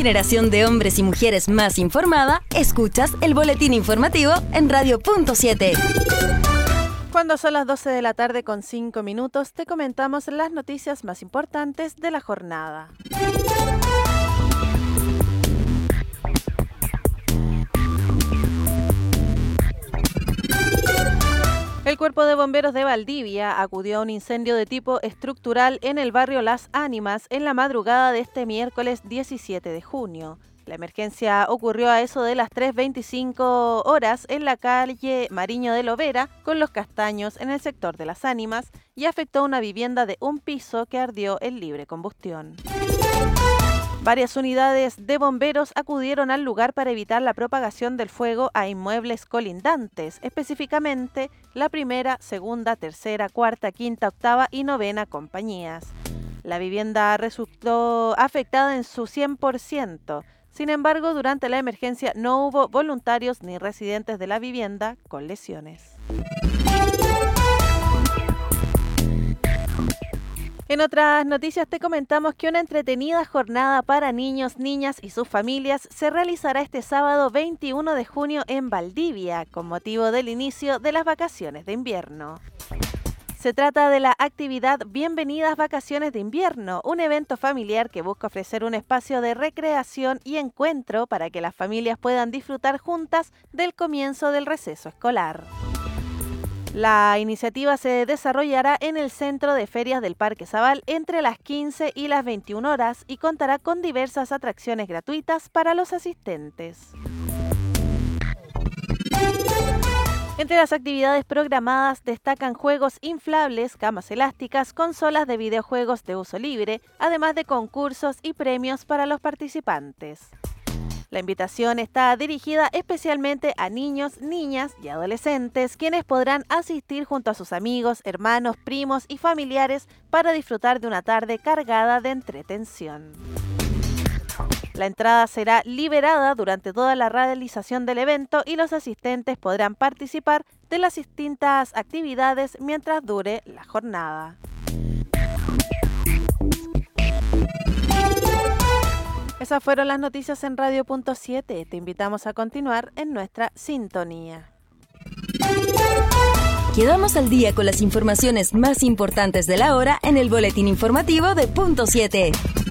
generación de hombres y mujeres más informada, escuchas el boletín informativo en Radio Punto 7. Cuando son las 12 de la tarde con 5 minutos, te comentamos las noticias más importantes de la jornada. El Cuerpo de Bomberos de Valdivia acudió a un incendio de tipo estructural en el barrio Las Ánimas en la madrugada de este miércoles 17 de junio. La emergencia ocurrió a eso de las 3:25 horas en la calle Mariño de Lovera, con Los Castaños, en el sector de Las Ánimas, y afectó a una vivienda de un piso que ardió en libre combustión. Varias unidades de bomberos acudieron al lugar para evitar la propagación del fuego a inmuebles colindantes, específicamente la primera, segunda, tercera, cuarta, quinta, octava y novena compañías. La vivienda resultó afectada en su 100%. Sin embargo, durante la emergencia no hubo voluntarios ni residentes de la vivienda con lesiones. En otras noticias te comentamos que una entretenida jornada para niños, niñas y sus familias se realizará este sábado 21 de junio en Valdivia, con motivo del inicio de las vacaciones de invierno. Se trata de la actividad Bienvenidas Vacaciones de Invierno, un evento familiar que busca ofrecer un espacio de recreación y encuentro para que las familias puedan disfrutar juntas del comienzo del receso escolar. La iniciativa se desarrollará en el Centro de Ferias del Parque Zabal entre las 15 y las 21 horas y contará con diversas atracciones gratuitas para los asistentes. Entre las actividades programadas destacan juegos inflables, camas elásticas, consolas de videojuegos de uso libre, además de concursos y premios para los participantes. La invitación está dirigida especialmente a niños, niñas y adolescentes, quienes podrán asistir junto a sus amigos, hermanos, primos y familiares para disfrutar de una tarde cargada de entretención. La entrada será liberada durante toda la realización del evento y los asistentes podrán participar de las distintas actividades mientras dure la jornada. Esas fueron las noticias en Radio Punto 7. Te invitamos a continuar en nuestra sintonía. Quedamos al día con las informaciones más importantes de la hora en el boletín informativo de Punto 7.